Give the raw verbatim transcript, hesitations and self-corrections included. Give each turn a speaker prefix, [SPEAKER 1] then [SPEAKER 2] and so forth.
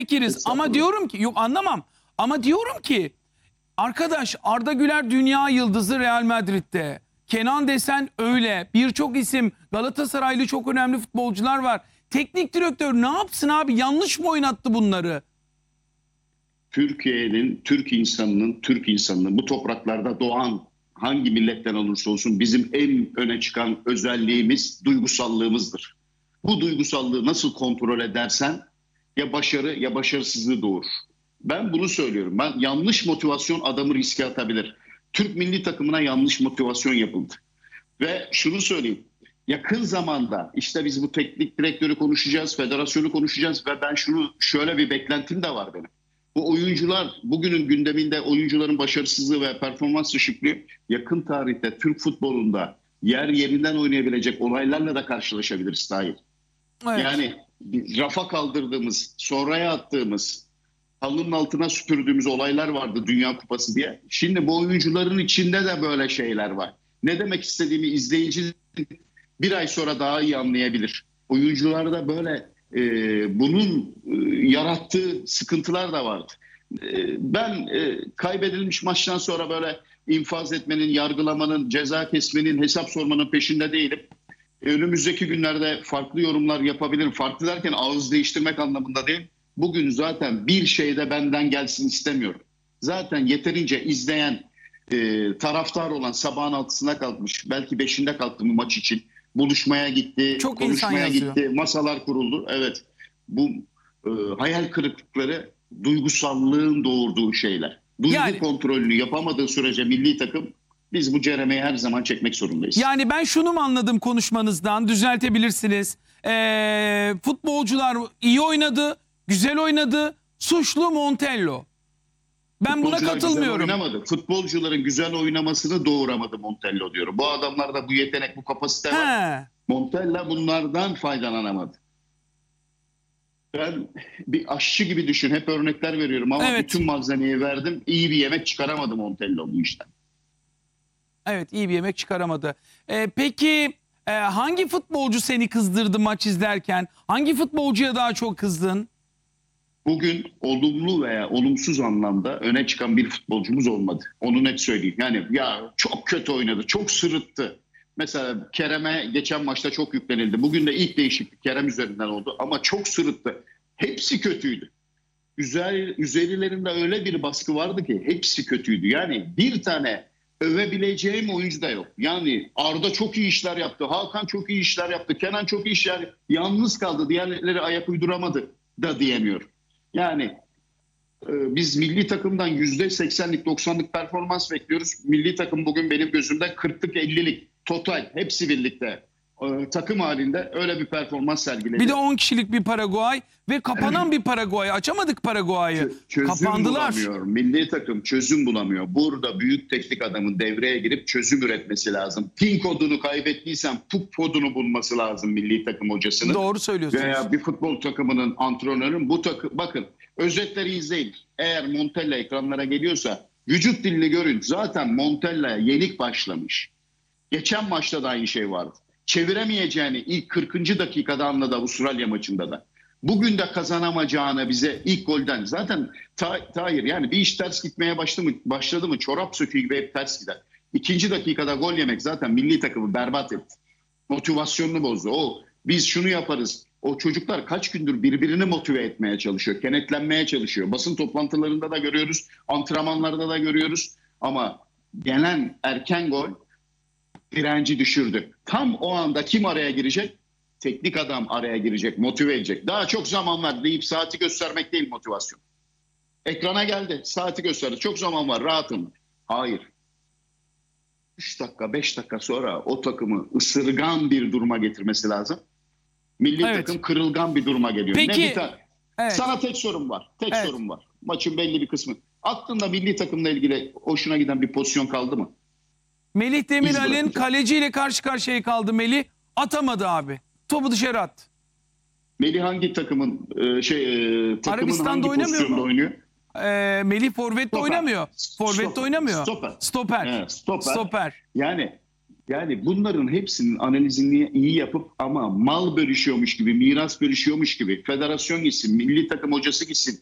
[SPEAKER 1] fikiriz ama diyorum ki yok anlamam ama diyorum ki arkadaş Arda Güler dünya yıldızı Real Madrid'de. Kenan desen öyle. Birçok isim Galatasaraylı çok önemli futbolcular var. Teknik direktör ne yapsın abi? Yanlış mı oynattı bunları?
[SPEAKER 2] Türkiye'nin, Türk insanının, Türk insanının bu topraklarda doğan hangi milletten olursa olsun bizim en öne çıkan özelliğimiz duygusallığımızdır. Bu duygusallığı nasıl kontrol edersen ya başarı ya başarısızlığı doğurur. Ben bunu söylüyorum. Ben yanlış motivasyon adamı riske atabilir. Türk milli takımına yanlış motivasyon yapıldı. Ve şunu söyleyeyim. Yakın zamanda işte biz bu teknik direktörü konuşacağız, federasyonu konuşacağız ve ben şunu şöyle bir beklentim de var benim. Bu oyuncular bugünün gündeminde oyuncuların başarısızlığı ve performans düşüklüğü yakın tarihte Türk futbolunda yer yerinden oynayabilecek olaylarla da karşılaşabiliriz Tahir.
[SPEAKER 1] Evet.
[SPEAKER 2] Yani rafa kaldırdığımız, sonraya attığımız, halının altına süpürdüğümüz olaylar vardı Dünya Kupası diye. Şimdi bu oyuncuların içinde de böyle şeyler var. Ne demek istediğimi izleyici bir ay sonra daha iyi anlayabilir. Oyuncularda böyle e, bunun e, yarattığı sıkıntılar da vardı. E, ben e, kaybedilmiş maçtan sonra böyle infaz etmenin, yargılamanın, ceza kesmenin, hesap sormanın peşinde değilim. Önümüzdeki günlerde farklı yorumlar yapabilirim. Farklı derken ağız değiştirmek anlamında değil. Bugün zaten bir şey de benden gelsin istemiyorum. Zaten yeterince izleyen, e, taraftar olan sabahın altısına kalkmış. Belki beşinde kalktı bu maç için. Buluşmaya gitti,
[SPEAKER 1] Çok
[SPEAKER 2] konuşmaya
[SPEAKER 1] insan yazıyor.
[SPEAKER 2] gitti, masalar kuruldu. Evet, bu e, hayal kırıklıkları duygusallığın doğurduğu şeyler. Duygu
[SPEAKER 1] Yani-
[SPEAKER 2] kontrolünü yapamadığı sürece milli takım biz bu ceremeyi her zaman çekmek zorundayız.
[SPEAKER 1] Yani ben şunu mu anladım konuşmanızdan? Düzeltebilirsiniz. Ee, futbolcular iyi oynadı, güzel oynadı. Suçlu Montella. Ben buna
[SPEAKER 2] Futbolcular
[SPEAKER 1] katılmıyorum.
[SPEAKER 2] güzel oynamadı. Futbolcuların güzel oynamasını doğuramadı Montella diyorum. Bu adamlarda bu yetenek, bu kapasite var.
[SPEAKER 1] He.
[SPEAKER 2] Montella bunlardan faydalanamadı. Ben bir aşçı gibi düşün. Hep örnekler veriyorum ama
[SPEAKER 1] Evet.
[SPEAKER 2] bütün malzemeyi verdim. İyi bir yemek çıkaramadı Montella bu işten.
[SPEAKER 1] Evet, iyi bir yemek çıkaramadı. Ee, peki e, hangi futbolcu seni kızdırdı maç izlerken? Hangi futbolcuya daha çok kızdın?
[SPEAKER 2] Bugün olumlu veya olumsuz anlamda öne çıkan bir futbolcumuz olmadı. Onu net söyleyeyim. Yani ya çok kötü oynadı, çok sırıttı. Mesela Kerem'e geçen maçta çok yüklenildi. Bugün de ilk değişiklik Kerem üzerinden oldu ama çok sırıttı. Hepsi kötüydü. Üzer, üzerlerinde öyle bir baskı vardı ki hepsi kötüydü. Yani bir tane övebileceğim oyuncu da yok. Yani Arda çok iyi işler yaptı, Hakan çok iyi işler yaptı, Kenan çok iyi işler yaptı. Yalnız kaldı, diğerleri ayak uyduramadı da diyemiyorum. Yani e, biz milli takımdan yüzde seksenlik doksanlık performans bekliyoruz. Milli takım bugün benim gözümde kırklık ellilik total hepsi birlikte e, takım halinde öyle bir performans sergiledi.
[SPEAKER 1] Bir de on kişilik bir Paraguay ve kapanan bir Paraguay. Açamadık Paraguay'ı.
[SPEAKER 2] Çö- çözüm
[SPEAKER 1] Kapandılar.
[SPEAKER 2] bulamıyor. Milli takım çözüm bulamıyor. Burada büyük teknik adamın devreye girip çözüm üretmesi lazım. Pin kodunu kaybettiysen puk kodunu bulması lazım milli takım hocasının.
[SPEAKER 1] Doğru söylüyorsunuz.
[SPEAKER 2] Veya bir futbol takımının antrenörün bu takım bakın özetleri izleyin. Eğer Montella ekranlara geliyorsa vücut dilini görün. Zaten Montella'ya yenik başlamış. Geçen maçta da aynı şey vardı. Çeviremeyeceğini ilk kırkıncı dakikada anladı Avustralya maçında da. Bugün de kazanamayacağını bize ilk golden zaten ta, Tahir yani bir iş ters gitmeye başladı mı, başladı mı çorap söküğü gibi hep ters gider. İkinci dakikada gol yemek zaten milli takımı berbat etti. Motivasyonunu bozdu. O biz şunu yaparız. O çocuklar kaç gündür birbirini motive etmeye çalışıyor. Kenetlenmeye çalışıyor. Basın toplantılarında da görüyoruz. Antrenmanlarda da görüyoruz. Ama gelen erken gol direnci düşürdü. Tam o anda kim araya girecek? Teknik adam araya girecek, motive edecek. Daha çok zaman var deyip saati göstermek değil motivasyon. Ekrana geldi, saati gösterdi. Çok zaman var, rahatım. Hayır. üç dakika, beş dakika sonra o takımı ısırgan bir duruma getirmesi lazım. Milli
[SPEAKER 1] Evet.
[SPEAKER 2] takım kırılgan bir duruma geliyor.
[SPEAKER 1] Peki,
[SPEAKER 2] Ne bir ta-
[SPEAKER 1] Evet.
[SPEAKER 2] Sana tek sorum var. Tek
[SPEAKER 1] Evet.
[SPEAKER 2] sorum var. Maçın belli bir kısmı. Aklında milli takımla ilgili hoşuna giden bir pozisyon kaldı mı?
[SPEAKER 1] Melih Demirel'in
[SPEAKER 2] bırakacak.
[SPEAKER 1] kaleciyle karşı karşıya kaldı Melih. Atamadı abi. Topu dışarı attı.
[SPEAKER 2] Melih hangi takımın e, şey e, takımın
[SPEAKER 1] Arabistan'da
[SPEAKER 2] hangi
[SPEAKER 1] oynamıyor
[SPEAKER 2] pozisyonda
[SPEAKER 1] mu?
[SPEAKER 2] oynuyor?
[SPEAKER 1] Ee, Melih forvette
[SPEAKER 2] Stoper.
[SPEAKER 1] oynamıyor. Forvette
[SPEAKER 2] Stoper.
[SPEAKER 1] oynamıyor.
[SPEAKER 2] Stoper.
[SPEAKER 1] Stoper.
[SPEAKER 2] Evet, stoper.
[SPEAKER 1] Stoper.
[SPEAKER 2] Yani Yani bunların hepsinin analizini iyi yapıp ama mal bölüşüyormuş gibi, miras bölüşüyormuş gibi, federasyon gitsin, milli takım hocası gitsin,